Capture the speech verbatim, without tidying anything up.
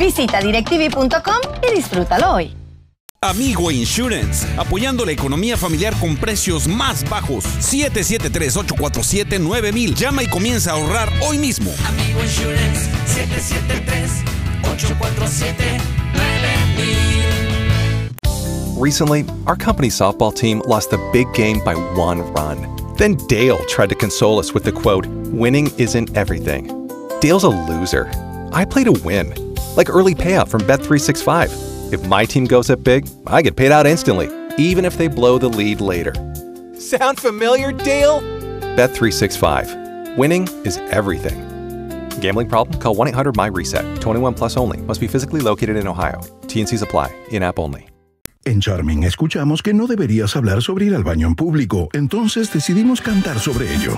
Visita directv punto com y disfrútalo hoy. Amigo Insurance, apoyando la economía familiar con precios más bajos. siete siete tres, ocho cuatro siete, nueve mil. Llama y comienza a ahorrar hoy mismo. Amigo Insurance, siete siete tres, ocho cuatro siete, nueve mil. Recently, our company softball team lost the big game by one run. Then Dale tried to console us with the quote, "Winning isn't everything." Dale's a loser. I play to win, like early payout from Bet three sixty-five. If my team goes up big, I get paid out instantly, even if they blow the lead later. Sound familiar, Dale? Bet three sixty-five. Winning is everything. Gambling problem? Call one eight hundred M Y RESET. twenty-one plus only. Must be physically located in Ohio. T and Cs apply. In-app only. En Charming escuchamos que no deberías hablar sobre ir al baño en público, entonces decidimos cantar sobre ello.